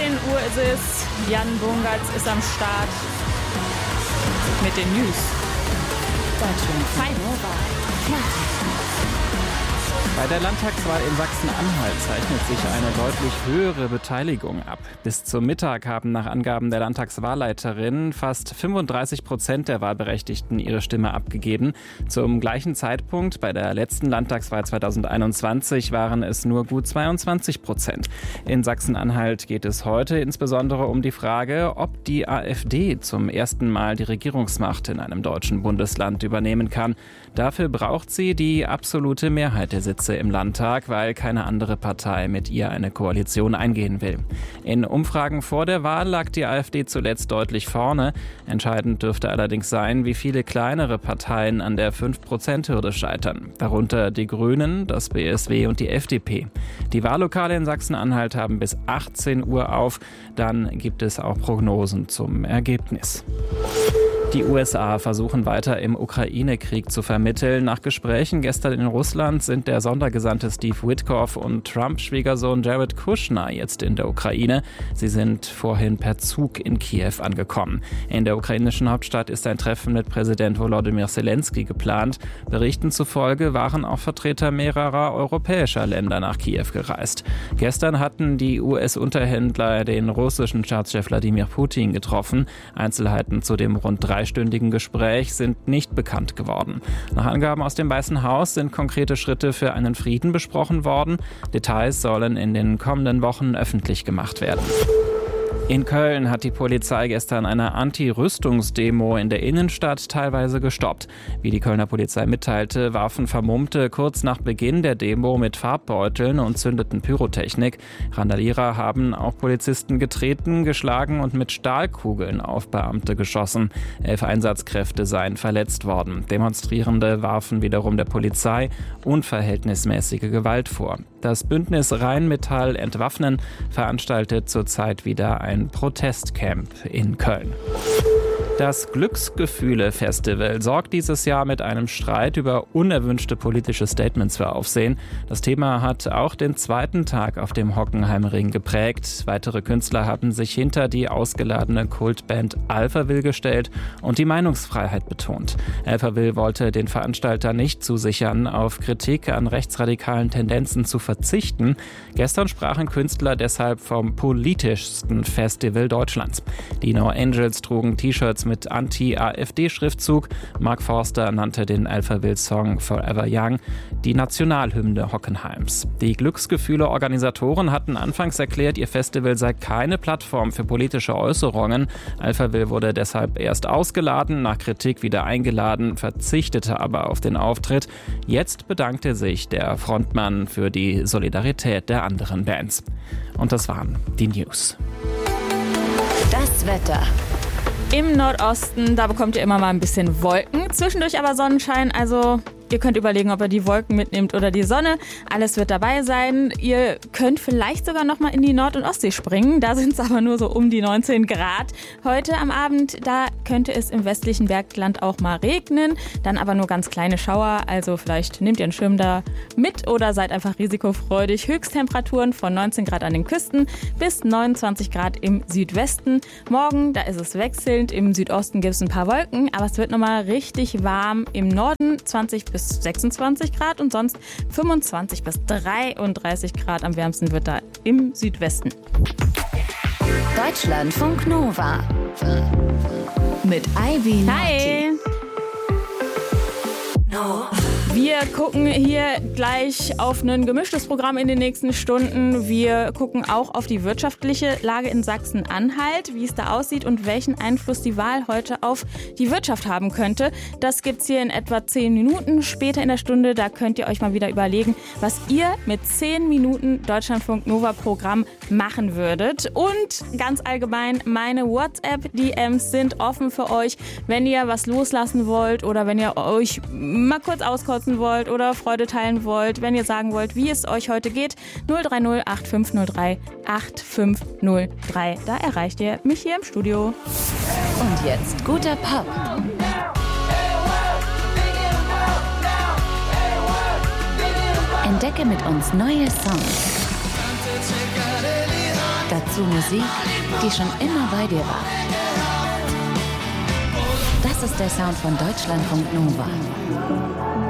Uhr ist es. Jan Bungartz ist am Start mit den News. Deutschland Nova. Bei der Landtagswahl in Sachsen-Anhalt zeichnet sich eine deutlich höhere Beteiligung ab. Bis zum Mittag haben nach Angaben der Landtagswahlleiterin fast 35% der Wahlberechtigten ihre Stimme abgegeben. Zum gleichen Zeitpunkt bei der letzten Landtagswahl 2021 waren es nur gut 22%. In Sachsen-Anhalt geht es heute insbesondere um die Frage, ob die AfD zum ersten Mal die Regierungsmacht in einem deutschen Bundesland übernehmen kann. Dafür braucht sie die absolute Mehrheit der Sitze im Landtag, weil keine andere Partei mit ihr eine Koalition eingehen will. In Umfragen vor der Wahl lag die AfD zuletzt deutlich vorne. Entscheidend dürfte allerdings sein, wie viele kleinere Parteien an der 5%-Hürde scheitern. Darunter die Grünen, das BSW und die FDP. Die Wahllokale in Sachsen-Anhalt haben bis 18 Uhr auf. Dann gibt es auch Prognosen zum Ergebnis. Die USA versuchen weiter im Ukraine-Krieg zu vermitteln. Nach Gesprächen gestern in Russland sind der Sondergesandte Steve Witkoff und Trump-Schwiegersohn Jared Kushner jetzt in der Ukraine. Sie sind vorhin per Zug in Kiew angekommen. In der ukrainischen Hauptstadt ist ein Treffen mit Präsident Volodymyr Zelensky geplant. Berichten zufolge waren auch Vertreter mehrerer europäischer Länder nach Kiew gereist. Gestern hatten die US-Unterhändler den russischen Staatschef Wladimir Putin getroffen. Einzelheiten zu dem rund dreistündigen Gespräch sind nicht bekannt geworden. Nach Angaben aus dem Weißen Haus sind konkrete Schritte für einen Frieden besprochen worden. Details sollen in den kommenden Wochen öffentlich gemacht werden. In Köln hat die Polizei gestern eine Anti-Rüstungsdemo in der Innenstadt teilweise gestoppt. Wie die Kölner Polizei mitteilte, warfen Vermummte kurz nach Beginn der Demo mit Farbbeuteln und zündeten Pyrotechnik. Randalierer haben auch Polizisten getreten, geschlagen und mit Stahlkugeln auf Beamte geschossen. 11 Einsatzkräfte seien verletzt worden. Demonstrierende warfen wiederum der Polizei unverhältnismäßige Gewalt vor. Das Bündnis Rheinmetall Entwaffnen veranstaltet zurzeit wieder ein Protestcamp in Köln. Das Glücksgefühle-Festival sorgt dieses Jahr mit einem Streit über unerwünschte politische Statements für Aufsehen. Das Thema hat auch den zweiten Tag auf dem Hockenheimring geprägt. Weitere Künstler haben sich hinter die ausgeladene Kultband Alphaville gestellt und die Meinungsfreiheit betont. Alphaville wollte den Veranstalter nicht zusichern, auf Kritik an rechtsradikalen Tendenzen zu verzichten. Gestern sprachen Künstler deshalb vom politischsten Festival Deutschlands. Die No Angels trugen T-Shirts mit Anti-AfD-Schriftzug. Mark Forster nannte den Alphaville-Song Forever Young die Nationalhymne Hockenheims. Die Glücksgefühle-Organisatoren hatten anfangs erklärt, ihr Festival sei keine Plattform für politische Äußerungen. Alphaville wurde deshalb erst ausgeladen, nach Kritik wieder eingeladen, verzichtete aber auf den Auftritt. Jetzt bedankte sich der Frontmann für die Solidarität der anderen Bands. Und das waren die News. Das Wetter. Im Nordosten, da bekommt ihr immer mal ein bisschen Wolken, zwischendurch aber Sonnenschein, also ihr könnt überlegen, ob ihr die Wolken mitnehmt oder die Sonne. Alles wird dabei sein. Ihr könnt vielleicht sogar noch mal in die Nord- und Ostsee springen. Da sind es aber nur so um die 19 Grad. Heute am Abend, da könnte es im westlichen Bergland auch mal regnen. Dann aber nur ganz kleine Schauer. Also vielleicht nehmt ihr einen Schirm da mit oder seid einfach risikofreudig. Höchsttemperaturen von 19 Grad an den Küsten bis 29 Grad im Südwesten. Morgen, da ist es wechselnd. Im Südosten gibt es ein paar Wolken. Aber es wird noch mal richtig warm. Im Norden 20 bis 26 Grad und sonst 25 bis 33 Grad. Am wärmsten wird da im Südwesten. Deutschlandfunk Nova. Mit Ivy Hi! No. Wir gucken hier gleich auf ein gemischtes Programm in den nächsten Stunden. Wir gucken auch auf die wirtschaftliche Lage in Sachsen-Anhalt, wie es da aussieht und welchen Einfluss die Wahl heute auf die Wirtschaft haben könnte. Das gibt's hier in etwa 10 Minuten. Später in der Stunde, da könnt ihr euch mal wieder überlegen, was ihr mit 10 Minuten Deutschlandfunk Nova Programm machen würdet. Und ganz allgemein, meine WhatsApp-DMs sind offen für euch, wenn ihr was loslassen wollt oder wenn ihr euch mal kurz auskotzen wollt oder Freude teilen wollt, wenn ihr sagen wollt, wie es euch heute geht. 030 8503 8503. Da erreicht ihr mich hier im Studio. Und jetzt guter Pop. Entdecke mit uns neue Songs. dazu Musik, die schon immer bei dir war. Das ist der Sound von Deutschlandfunk Nova.